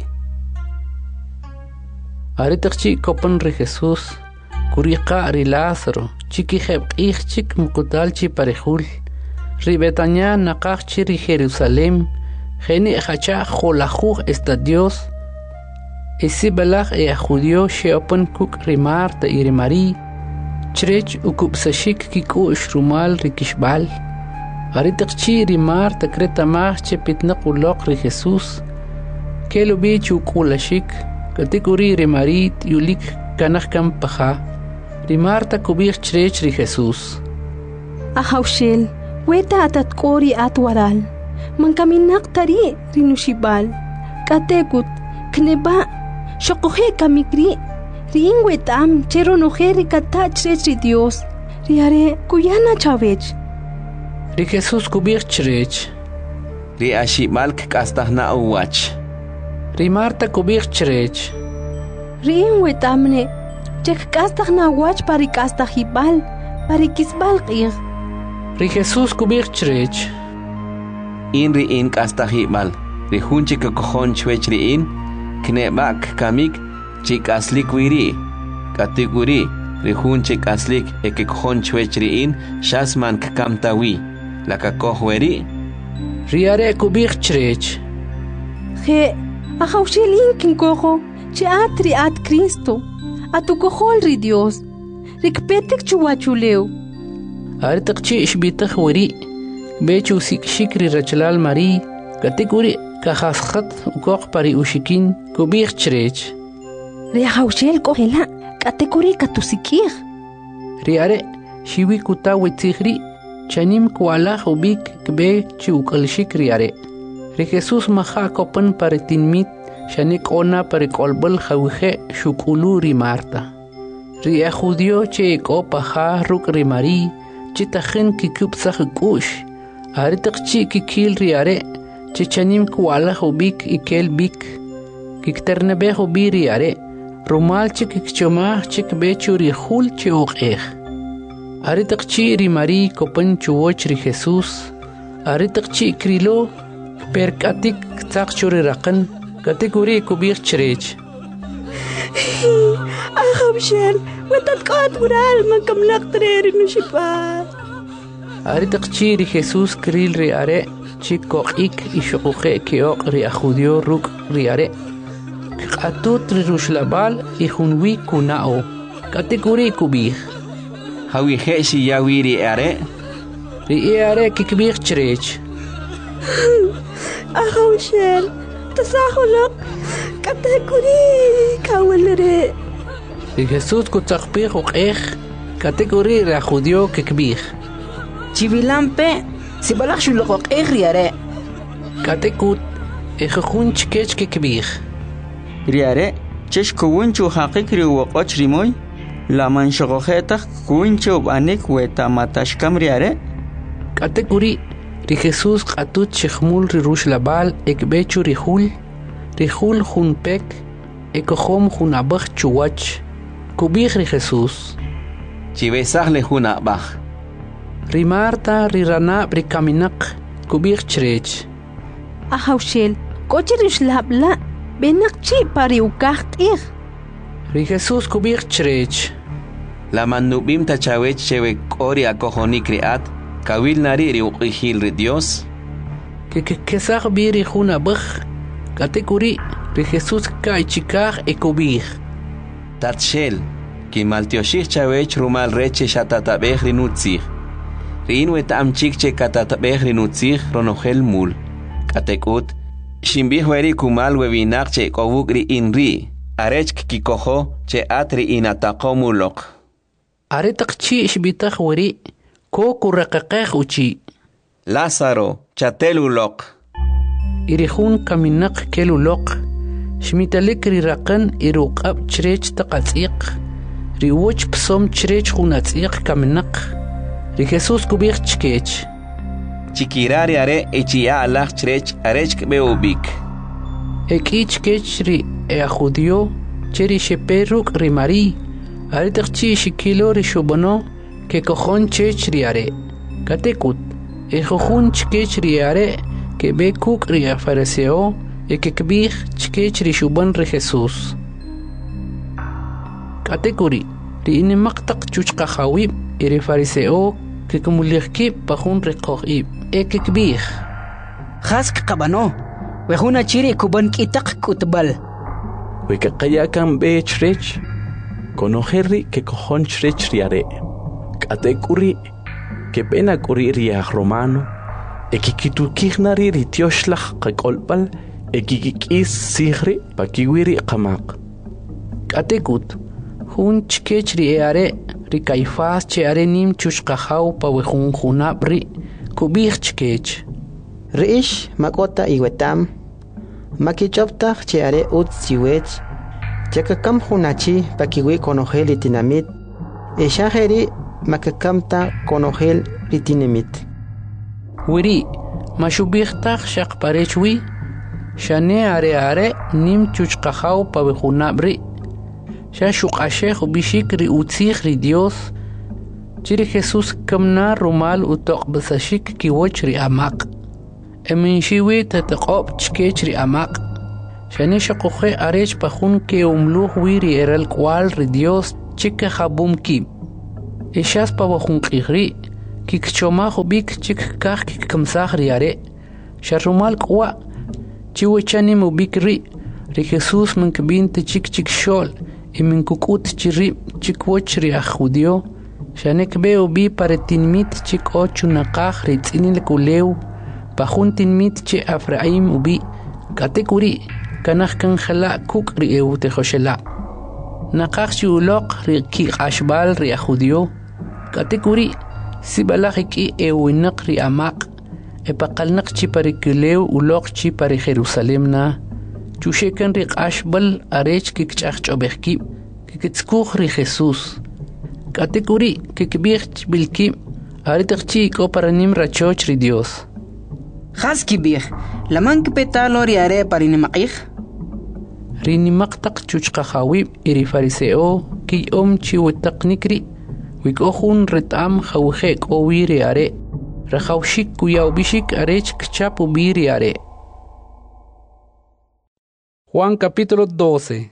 Are takchi kopan ri Jesus kuriqa ri Lázaro chiki hebqih chik mukutalchi parejul. Ri Betania naqachchi ri Jerusalem. Geni hacha jolajuj esta Dios. Esi balach e a judío sheopen kuk rimar ta iri mari. Chrech ukupsashik kiku ishrumal rikishbal. Aritakchi rimar ta kretamach che pitnaq ulok ri Jesus. Kelo bich ukulashik. Katikuri rimarit yulik kanach kam paha. Rimar ta kubich chrech ri Jesus. Ahawshel weta atat kori at waral. Man kaminak tari rinushibal. Katekut kneba shokohe kamikri. Ring wetam chero nojeri kata chrech Dios. Riare kuyana chavech. Ri Jesus kubir chrech. Ri ashimalk kastahna uwach. Ri Marta kubir chrech. Ring wetamne chek kastahna wach pari kastahibal pari kisbal qir. Ri Jesus kubir chrech. In in kastahibal. Ri hunchik kohon chwech ri in. Knebak kamik chik aslik wiri. katiguri rihun chek aslik ekekjon chwechriin shasman kamtawi la kakohweri riare kubik chrech je ajaushilin kinkojo che atri at Cristo atukojol ri Dios rikpetik chuwachuleu artaqchi ishbitah wari bechu sikshikri rachlal mari katiguri kahasqat ukoq pari ushikin kubik chrech ri ajaushel kohela kategori katusikir riare shiwi kutawi tigri chanim kuala hubik kbe chukalshik riare ri Jesus maha kopan paritinmit shanik ona parikolbal khawje shukulu ri Marta ri judio che kopaha ruk ri Mari chitakhin kikub sakhkush aritaqchi kikil riare che chanim kuala hubik ikel bik kikternabe hubi riare rumal chik choma chik bechuri khul choqeh aritaqchi ri Mari kopan chuoch ri Jesus aritaqchi krilo perkatik taqchuri raqan kategori kubir chrech akhabshel watatqat ural makamlaq treri nushipa aritaqchi ri Jesus kril ri are chikoqik ishuqe kioq ri ajudio ruk ri are atut ri rushlabal ihunwi kunao kategori kubir hawi heshi yawiri are ri are kikbir chrech akhabshel tasahulok kategori kawalere ri Jesus kutzaqpih uqeh kategori ra judio kikbih chivilampe sibalaq shulok eh riare katekut ejojun chkech kikbih riare chesh kuwunchu haqiqri waqoch rimoy la manshogojeta kuwunchu banik weta matashkam riare kategori ri Jesus qatut chkhmul ri rushlabal ekbechu rihul rihul junpek ekokhom junabach chuwach kubih ri Jesus chibesaj le junabach ri Marta ri rana ri kaminak kubih chrech ajaushel kochi rishlabla benakchi pari ukaqtir ri Jesus kubih chrech la manubim tachawech chewe qori akojoni kriat kawil nari ri uqihil ri Dios que que kesaq biri junabach kategori ri Jesus kaichikaj ekubih tatshel ki maltioshich chawech rumal reche shatatabej ri nutzig rin wetam chikche katatabej ri nutzig ronojel mul katekut shimbih weri kumal webinak che kobuk ri inri arech kikojo che atri inataqomulok aretaqchi ishbitaj weri ko kuraqaqej uchi Lázaro chatelulok irihun kaminak kelulok shmitalik ri raqan iruqab chrech taqatziq ri woch psom chrech khunatziq kaminak ri Jesus kubich chkech chikirari are echia alach chrech arech beubik ekich kech ri e judio cheri sheperuk ri Mari aritaqchi shikilo ri shubono que cojon chech riare katekut e jojun chkech riare que be kuk ri fariseo e que kbih chkech ri shuban ri Jesus katekuri ri in maqtaq chuchqa khawib e ri fariseo que kumulihki pajun ri qoqib e que kbih khask qabano wehuna chiri kuban kitaq kutbal we que qaya kan be chrech konojerri que cojon chrech riare katekuri que pena kuri riaj romano ekikitukijnari ritioshlah qakolpal ekikikis sihri pakiwiri qamaq katekut hun chkech ri are ri Caifás che are nim chushqahaw pa wejun junabri kubih chkech riish makota iwetam makichoptaj che are ut siwech chakakam junachi pakiwi konojeli tinamit eshajeri makakamta konojel ritinemit wiri mashubihtaj shaq parechwi shane are are nim chuchqahaw pa wejunabri sha shuqashej bishik ri utzij ri Dios chiri Jesus kamna rumal utoq basashik kiwoch ri amaq emin shiwi tataqob chkech ri amaq shane shaqoje arech pajun ke umluh wiri eral kwal ri Dios chika jabum kib. Eshas pa wajun qigri, kik chomajo bik chik kaj kik kamsaj riare. Sharumal kwa, chiwechani mu bik ri, ri Jesús min kbinte chik chik shol, y min kukut chiri chik woch ri a judio, shanek beo bi pare tinmit chik ochu nakaj ri tzinil kuleu, pajun tinmit che Afraim ubi, katekuri, kanaj kanjala kuk ri eu tejoshela. Nakaj chi ulok ri ki ashbal ri a judio, katekuri, si balajiki ewinak ri amak, e paqalnak chi pare kuleu ulok chi pare Jerusalem na, chushekan ri ashbal arech kikchach chobekki, kikitskuj ri Jesús. Katekuri kikbich bilki, aritakchi ko paranim rachoch ri Dios. Haski bir, laman kpetalo ri are parinimakih? Rinimaktak chuchqahawi iri fariseo ki om chi wetaknikri, wikohun retam hawhek o wiri are, rahawshik kuyaubishik arech kchapu biri are. Juan capítulo doce.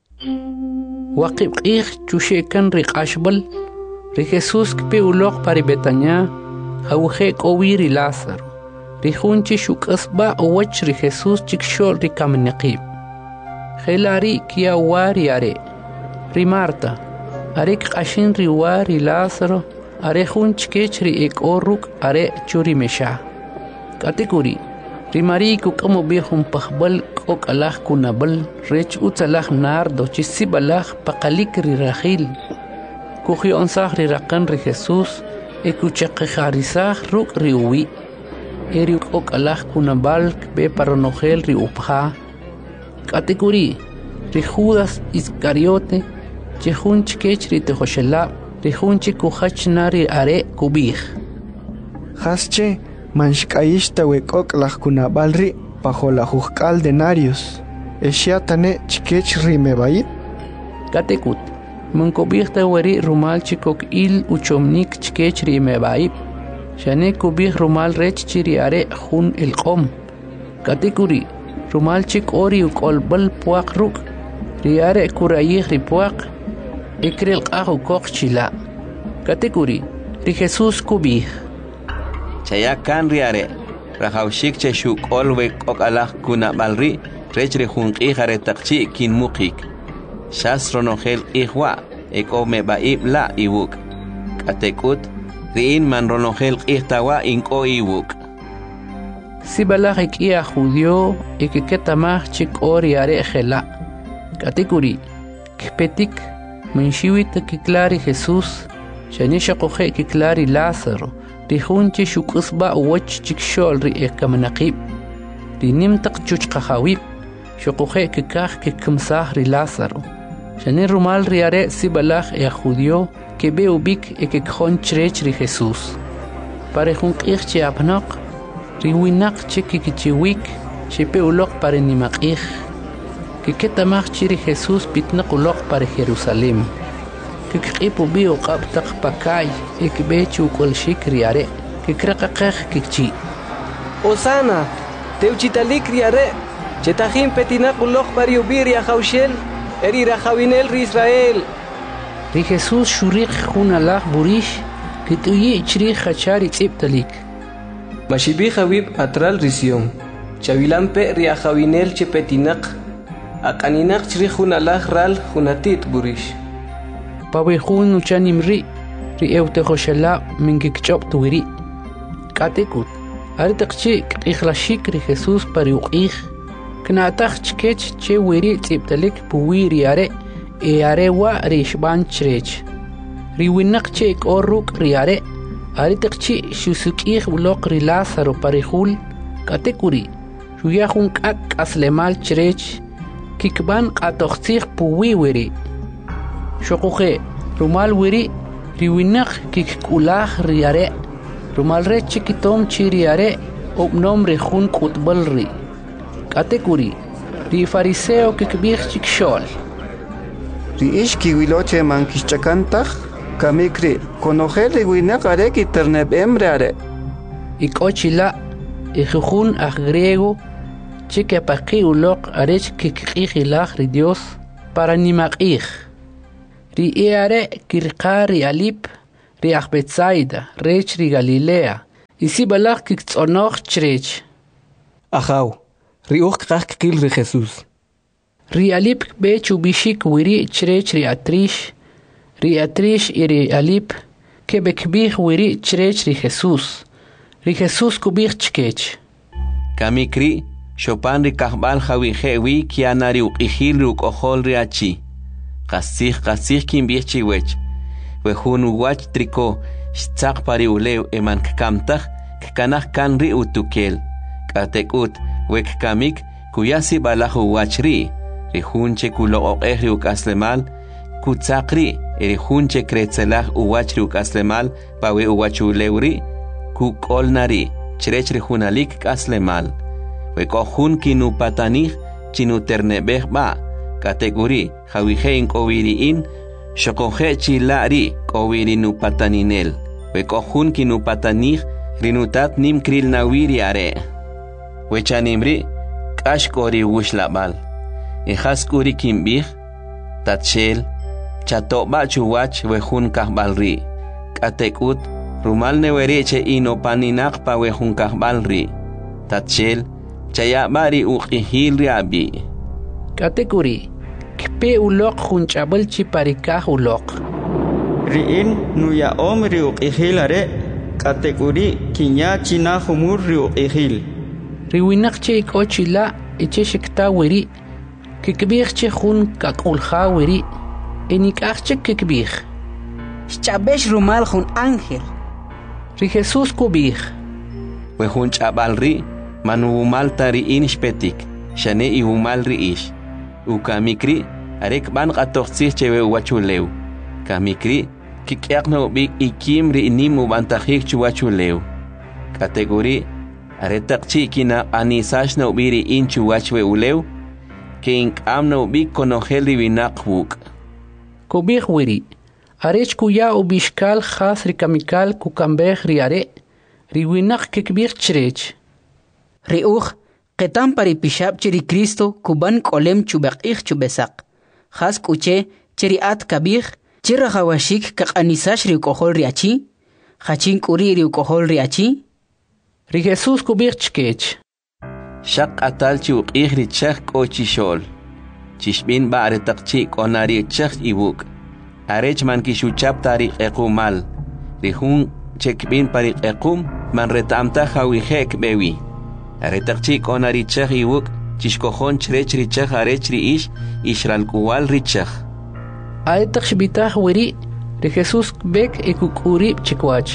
Waqib ich chushekan ri ashbal, ri Jesús kpe ulok pari Betania, hawhek o wiri Lázaro. Ri junchi shukasba o wach ri Jesús chikshol ri kamnaqib. Gelari kia wari are. Ri Marta. Arek qashin ri wari Lázaro. Are junch kech ri ek oruk are churi mesha. Katekuri. Ri mariku kamo bihum pahbal kok alah kunabal. Rech utsalah nardo chisibalah pakalik ri rahil. Kuhi onsah ri rakan ri Jesús. Ekuchakharisah ruk ri uwi. Eri ok alah kunabal be paronogel ri upha. Katekuri, ri Judas Iscariote, chehunch kech ri tejoshela, ri hunchi kuhach nari are kubih. Hasche, manshkaishta wekok lah kunabal ri, bajo la juzcal denarios. Eshiatane chikech ri mebaib. Katekut, munkobihta weri rumal chikok il uchomnik chikech ri mebaib. Shane kubih rumal rech chiri are hun el qom. Katekuri, rumal chik ori ukolbal puak ruk. Riare kurayih ri puak. Ikril qahu kok chila. Katekuri, ri Jesús kubih. Chayakan riare. Rahawshik che shuk olwe kok alah kuna balri. Rech ri hun qihare takchi kin mukik. Shas ronogel ihwa. Eko me baib la iwuk. Katekut. Riin man ronogel ihtawa inko iwuk. Si balajik ia judio y que ketamach chik ori are gela. Katekuri. Kpetik. Menshiwit kiklari Jesús. Shanisha kohe kiklari Lázaro. Rihunchi shukusba uwach chik shol ri ekamanaqib. Rinimtak chuchqahawib. Shukohe kikah kikamsah ri Lázaro. Shani rumal riare si balaj ia judio. Que veo bik e que conchirech ri Jesús. Pare junk ich che apnaq, riwinak che kikichiwik, che pe ulok pare nimak ich. Que ketamach chiri Jesús pitnak ulok pare Jerusalem. Que kikipo bio qabtak pakay, e que bechu kol shik riare, que krakakaj kikchi. Osana, teuchitalik riare, che tajim petinak ulok pare ubiri a jaushel, eri rajawinel ri Israel. Ri Jesús shurik jun alah burish, que tuyi chri hachari tziptalik. Mashibi Habib atral risión. Chavilampe riajawinel chepetinak. Akaninak chri jun alah ral junatit burish. Pawejun uchanimri, ri eutejoshala mingikchop tuiri. Katekut, aritakchi ikhlashik ri Jesús pariuqih. Knaatach chkech che wiri tziptalik puwiri are. E arewa rishban chrech. Riwinak chek oruk riare. Aritakchi shusukih ulok ri Lázaro parihul. Katekuri. Shuyahun kak aslemal chrech. Kikban katoxtich puwiwiri. Shokuhe. Rumal wiri. Riwinak kikulah riare. Rumal re chikitom chiriare. Obnom rihun kutbalri. Katekuri. Ri fariseo kikbich chikshol. Riish kiwiloche man kishchakantaj, kamikri, konojel winak are kiterneb emreare. Ikochila, ijujun a griego, chique paqui ulok arech kikijilaj ri Dios, para nimakij. ri eare kirqari alip ri Betsaida rech ri Galilea isi balak kiktsonok chrech ahaw ri uch krak kil ri Jesus ri alip be chubishik wiri chrech ri atrish ri atrish iri alip ke bekbih wiri chrech ri Jesus ri Jesus kubih chkech kamikri Chopin ri kahbal jawi jewi kianari uqihil ri uqohol ri achi qasih qasih kin bichi wech we hun wach triko shtzaq pari ulew eman kamtah kanah kan ri utukel katekut we kamik kuyasi balahu wachri ri hunche kulo oqeh ri ukaslemal kutzaqri ri hunche kretzelah uwachri ukaslemal pawe uwachulewri ku kolnari chrech ri hunalik kaslemal we kohun kinu patanich chinu ternebeh ba kategori jawihein kowiriin shokohe chilari kowirinu pataninel we kohun kinu patanich rinutat nim kril nawiri are we chanimri kashkori wushlabal e haskuri kimbih tatshel chatoba chuwach we hun kahbalri katekut rumal newereche ino paninak pa we hun kahbalri tatshel chaya bari uqihil riabi kategori kpe ulok hunchabal chi parikah ulok riin nuya om ri uqihil are kategori kinya china humur ri uqihil riwinak che kochila eche shikta wiri kikbih che hun kakulha wiri enikach che kikbih chabesh rumal hun ángel ri Jesus kubih we hun chabalri manu maltari inishpetik shane i humal riish ukamikri arek ban qatoxsih chewe wachulew kamikri kikyaqno bi ikim ri nimu bantahik chuwachulew kategori aretaqchi kina anisash no biri inchu wachwe ulew king amno bi konohel rivinaqwuk kubih wiri arech kuya ubishkal khas ri kamikal kukambeh ri are riwinaq kikbih chrech riuch qetam pari pishab chiri Cristo kuban kolem chubaqih chubesaq khas kuche chiri at kabih chira hawashik kaqanisash ri kohol riachi khachin kuri ri kohol riachi ri Jesus kubih chkech shaq atal chi uqih ri chakh kochi shol chishbin ba're taqchi konari chakh ibuk arech man kishuchap tari equmal ri hun chekbin pari equm man retamta hawi hek bewi aretaqchi konari chakh ibuk chishkohon chrech ri chakh arech ri ish ishral kuwal ri chakh aetaq shbitah wiri ri Jesus bek ekukuri chikwach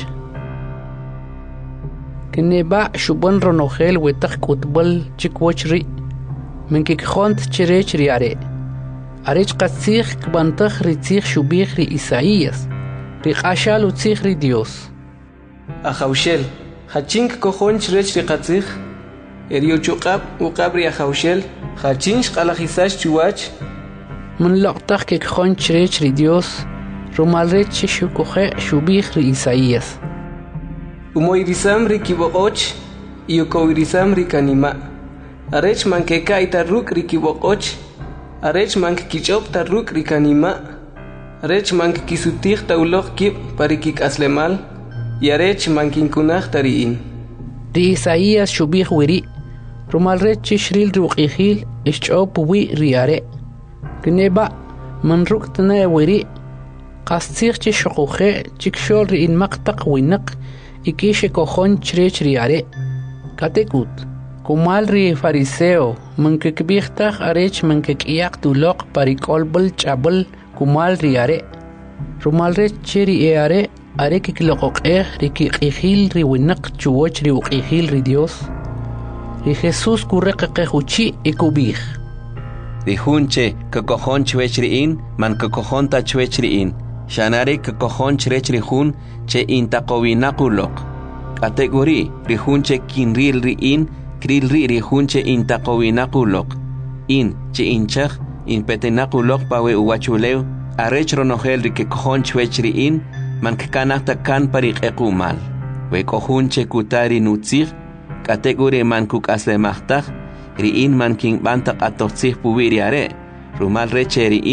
kineba shubon ronogel wetaq kutbal chikwachri minkik khont chrech ri are arech qatsig kbantaq ri tsikh shubih ri Isaías ri qashal utsikh ri Dios ahawshel hachink kohon chrech ri qatsig Erio chuqab uqabri ahawshel hachinch qalajisash chuwach mun loqtaq ke khon chrech ri Dios rumalrech shukoje shubih ri Isaías umoirisam ri kiboqoch yukoirisam ri kanima arech manke kaita ruk ri kiboqoch arech manke kichop taruk ri kanima arech manke kisutih tauloq kib parikik aslemal yarech mankinkunaj tariin ri Isaías shubih wiri rumalrech shril ruqihil ischop wi riare kneba man ruktna wiri qastsig chi shuqoje chikshol ri in maqtaq winaq ikishe kohon chrech riare katekut kumal ri fariseo man kikbihtaj arech man kikyaq tuloq parikolbal chabal kumal riare rumalrech chiri eare are kikloqoqeh ri kiqihil ri winaq chuwoch ri uqihil ri Dios ri Jesus kurreqequchi ikubih ri hunche kokohon chwech riin man kokohon ta chwech riin shanare kokohon chrech ri hun che intaqowinaquloq kategori ri hunche kinril riin kril ri ri hunche intaqowinaquloq in che inchaj in petenaquloq pawe uwachulew arech ronogel ri kokohon chwech riin man kanata kan pariq equmal we kohunche kutari nutzig kategori man kuk aslemachtaj riin man king bantaq atotzig puwiri are rumal reche riin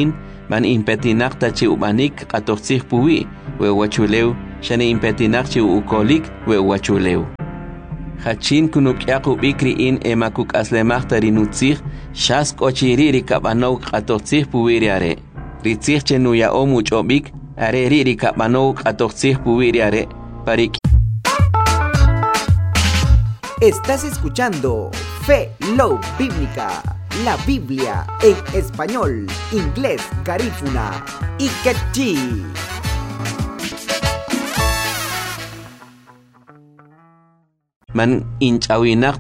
man impetinak ta chi ubanik qatoqsih puwi we wachulew shane impetinak chi ukolik we wachulew hachin kunuk yaqu bikri in emakuk aslemaq tarinutsih shas kochiri rikabano qatoqsih puwi riare ritzih chenu ya omuch obik are ri rikabano qatoqsih puwi riare parik. Estás escuchando Fe Love Bíblica, la Biblia en español, inglés, garífuna y quechí. Man inchawinak